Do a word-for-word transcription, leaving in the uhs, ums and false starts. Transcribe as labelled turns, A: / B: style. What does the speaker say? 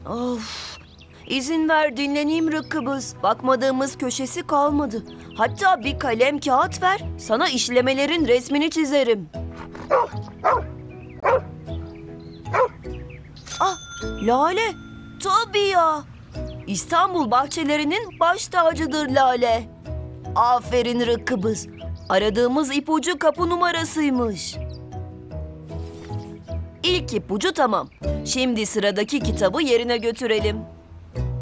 A: Of, izin ver dinleneyim Rıkkıbız. Bakmadığımız köşesi kalmadı. Hatta bir kalem kağıt ver, sana işlemelerin resmini çizerim. Ah, Lale, tabii ya. İstanbul bahçelerinin baş tacıdır Lale. Aferin Rıkkıbız. Aradığımız ipucu kapı numarasıymış. İlk ipucu tamam. Şimdi sıradaki kitabı yerine götürelim.